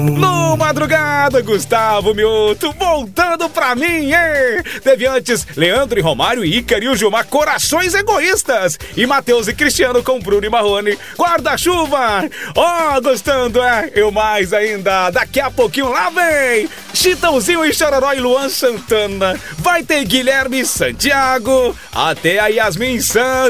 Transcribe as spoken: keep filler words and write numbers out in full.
No Madrugada, Gustavo Mioto, voltando pra mim, hein? Teve antes Leandro e Romário, Ícaro e o Gilmar, Corações Egoístas. E Matheus e Cristiano com Bruno e Marrone, Guarda-Chuva. Ó, oh, gostando, é? Eu mais ainda, daqui a pouquinho lá vem Chitãozinho e Chororó e Luan Santana. Vai ter Guilherme Santiago, até a Yasmin Santos.